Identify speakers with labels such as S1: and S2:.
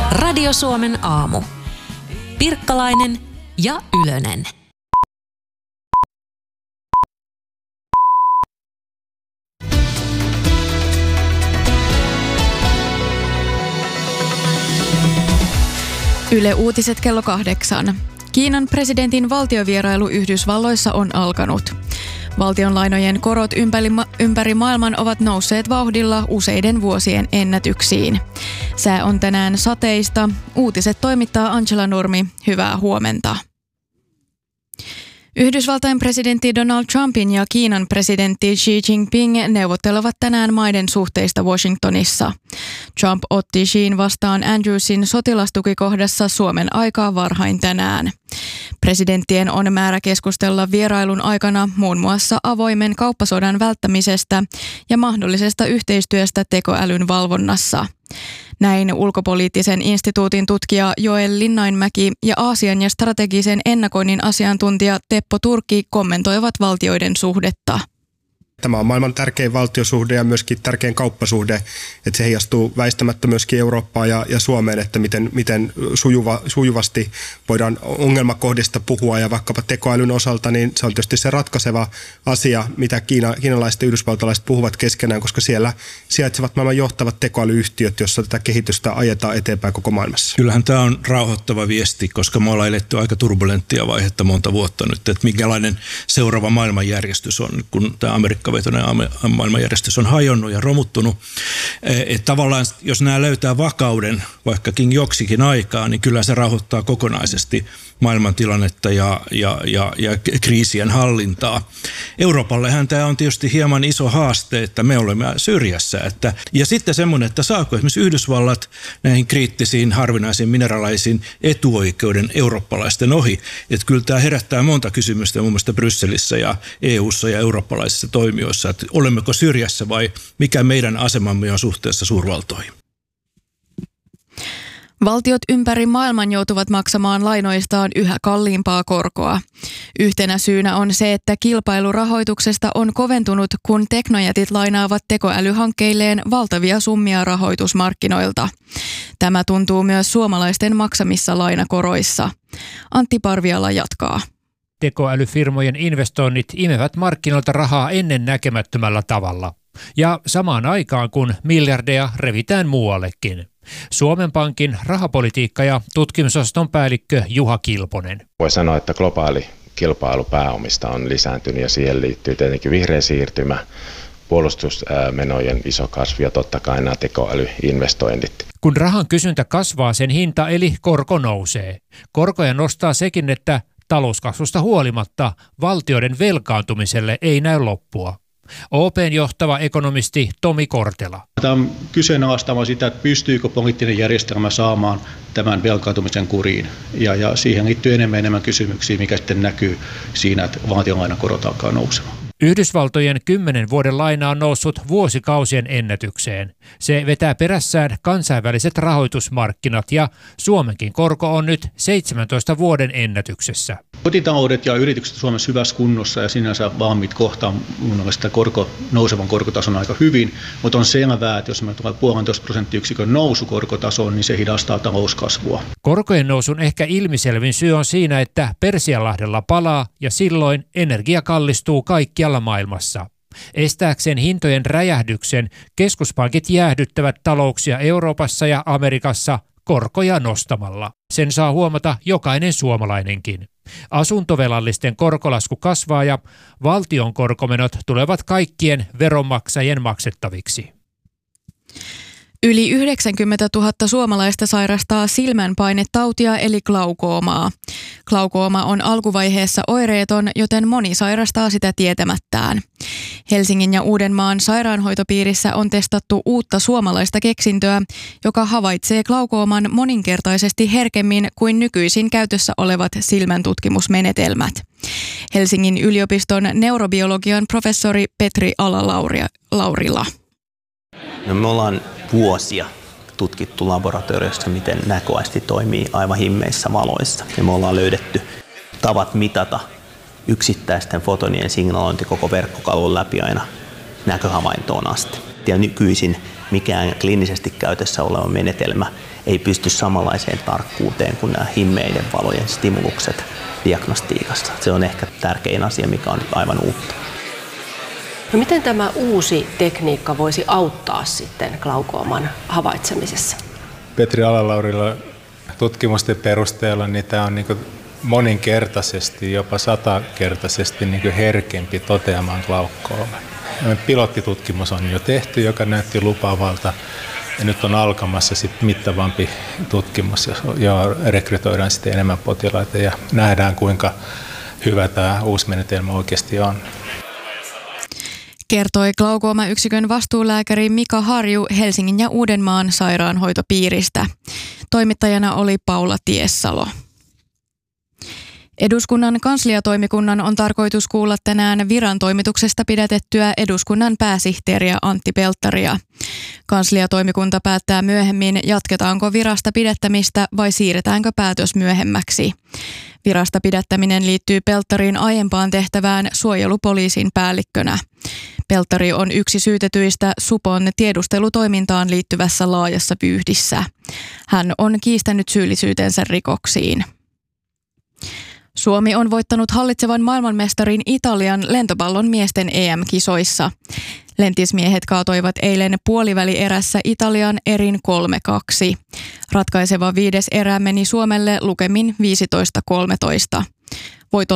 S1: Radio Suomen aamu. Pirkkalainen ja Ylönen.
S2: Yle Uutiset kello 8. Kiinan presidentin valtiovierailu Yhdysvalloissa on alkanut. Valtionlainojen korot ympäri maailman ovat nousseet vauhdilla useiden vuosien ennätyksiin. Sää on tänään sateista. Uutiset toimittaa Angela Nurmi. Hyvää huomenta. Yhdysvaltain presidentti Donald Trumpin ja Kiinan presidentti Xi Jinping neuvottelevat tänään maiden suhteista Washingtonissa. Trump otti Xiin vastaan Andrewsin sotilastukikohdassa Suomen aikaa varhain tänään. Presidenttien on määrä keskustella vierailun aikana muun muassa avoimen kauppasodan välttämisestä ja mahdollisesta yhteistyöstä tekoälyn valvonnassa. Näin ulkopoliittisen instituutin tutkija Joel Linnainmäki ja Aasian ja strategisen ennakoinnin asiantuntija Teppo Turkki kommentoivat valtioiden suhdetta.
S3: Tämä on maailman tärkein valtiosuhde ja myöskin tärkein kauppasuhde, että se heijastuu väistämättä myöskin Eurooppaan ja Suomeen, että miten sujuvasti voidaan ongelmakohdista puhua ja vaikkapa tekoälyn osalta, niin se on tietysti se ratkaiseva asia, mitä kiinalaiset ja yhdysvaltalaiset puhuvat keskenään, koska siellä sijaitsevat maailman johtavat tekoälyyhtiöt, joissa tätä kehitystä ajetaan eteenpäin koko maailmassa.
S4: Kyllähän tämä on rauhoittava viesti, koska me ollaan eletty aika turbulenttia vaihetta monta vuotta nyt, että minkälainen seuraava maailmanjärjestys on, kun tämä vetoinen maailmanjärjestys on hajonnut ja romuttunut. Että tavallaan, jos nämä löytää vakauden vaikkakin joksikin aikaa, niin kyllä se rauhoittaa kokonaisesti maailmantilannetta ja kriisien hallintaa. Euroopallehan tämä on tietysti hieman iso haaste, että me olemme syrjässä. Ja sitten semmoinen, että saako esimerkiksi Yhdysvallat näihin kriittisiin harvinaisiin mineralaisiin etuoikeuden eurooppalaisten ohi. Että kyllä tämä herättää monta kysymystä muun muassa Brysselissä ja EU:ssa ja eurooppalaisissa toimijoissa, että olemmeko syrjässä vai mikä meidän asemamme on suhteessa suurvaltoihin.
S2: Valtiot ympäri maailman joutuvat maksamaan lainoistaan yhä kalliimpaa korkoa. Yhtenä syynä on se, että kilpailu rahoituksesta on koventunut, kun teknojätit lainaavat tekoälyhankkeilleen valtavia summia rahoitusmarkkinoilta. Tämä tuntuu myös suomalaisten maksamissa lainakoroissa. Antti Parviala jatkaa.
S5: Tekoälyfirmojen investoinnit imevät markkinoilta rahaa ennen näkemättömällä tavalla. Ja samaan aikaan, kun miljardeja revitään muuallekin. Suomen Pankin rahapolitiikka- ja tutkimusosaston päällikkö Juha Kilponen.
S6: Voi sanoa, että globaali kilpailu pääomista on lisääntynyt ja siihen liittyy tietenkin vihreä siirtymä, puolustusmenojen iso kasvu ja totta kai nämä tekoälyinvestoinnit.
S5: Kun rahan kysyntä kasvaa, sen hinta eli korko nousee. Korkoja nostaa sekin, että talouskasvusta huolimatta valtioiden velkaantumiselle ei näy loppua. OP:n johtava ekonomisti Tomi Kortela.
S7: Tämä on kyseenalaistamaan sitä, että pystyykö poliittinen järjestelmä saamaan tämän velkaantumisen kuriin. Ja siihen liittyy enemmän kysymyksiä, mikä sitten näkyy siinä, että valtionlainakorot alkaa nousemaan.
S5: Yhdysvaltojen 10 vuoden laina on noussut vuosikausien ennätykseen. Se vetää perässään kansainväliset rahoitusmarkkinat ja Suomenkin korko on nyt 17 vuoden ennätyksessä.
S7: Kotitaloudet ja yritykset Suomessa hyvässä kunnossa ja sinänsä valmiit kohtaan mun mielestä nousevan korkotason aika hyvin, mutta on selvää, että jos me tulee 1,5% nousu korkotasoon, niin se hidastaa talouskasvua.
S5: Korkojen nousun ehkä ilmiselvin syy on siinä, että Persianlahdella palaa ja silloin energia kallistuu kaikkialla maailmassa. Estääkseen hintojen räjähdyksen keskuspankit jäähdyttävät talouksia Euroopassa ja Amerikassa korkoja nostamalla. Sen saa huomata jokainen suomalainenkin. Asuntovelallisten korkolasku kasvaa ja valtion korkomenot tulevat kaikkien veronmaksajien maksettaviksi.
S2: Yli 90 000 suomalaista sairastaa silmänpainetautia eli glaukoomaa. Glaukooma on alkuvaiheessa oireeton, joten moni sairastaa sitä tietämättään. Helsingin ja Uudenmaan sairaanhoitopiirissä on testattu uutta suomalaista keksintöä, joka havaitsee glaukooman moninkertaisesti herkemmin kuin nykyisin käytössä olevat silmäntutkimusmenetelmät. Helsingin yliopiston neurobiologian professori Petri Ala-Laurila.
S8: No, me ollaan vuosia tutkittu laboratoriossa, miten näköaisti toimii aivan himmeissä valoissa. Ja me ollaan löydetty tavat mitata yksittäisten fotonien signalointi koko verkkokalvon läpi aina näköhavaintoon asti. Ja nykyisin mikään kliinisesti käytössä oleva menetelmä ei pysty samanlaiseen tarkkuuteen kuin nämä himmeiden valojen stimulukset diagnostiikassa. Se on ehkä tärkein asia, mikä on aivan uutta.
S9: No miten tämä uusi tekniikka voisi auttaa sitten glaukooman havaitsemisessa?
S10: Petri Alalaurilla tutkimusten perusteella niin tämä on moninkertaisesti, jopa 100-kertaisesti herkempi toteamaan glaukooman. Pilottitutkimus on jo tehty, joka näytti lupaavalta. Ja nyt on alkamassa mittavampi tutkimus, ja rekrytoidaan sitten enemmän potilaita ja nähdään, kuinka hyvä tämä uusi menetelmä oikeasti on.
S2: Kertoi glaukoomayksikön vastuulääkäri Mika Harju Helsingin ja Uudenmaan sairaanhoitopiiristä. Toimittajana oli Paula Tiessalo. Eduskunnan kansliatoimikunnan on tarkoitus kuulla tänään virantoimituksesta pidätettyä eduskunnan pääsihteeriä Antti Pelttaria. Kansliatoimikunta päättää myöhemmin, jatketaanko virasta pidättämistä vai siirretäänkö päätös myöhemmäksi. Virasta pidättäminen liittyy Pelttarin aiempaan tehtävään suojelupoliisin päällikkönä. Pelttari on yksi syytetyistä Supon tiedustelutoimintaan liittyvässä laajassa vyyhdissä. Hän on kiistänyt syyllisyytensä rikoksiin. Suomi on voittanut hallitsevan maailmanmestarin Italian lentopallon miesten EM-kisoissa. Lentismiehet kaatoivat eilen puolivälierässä Italian erin 3-2. Ratkaiseva 5. erä meni Suomelle lukemin 15-13. Voitolla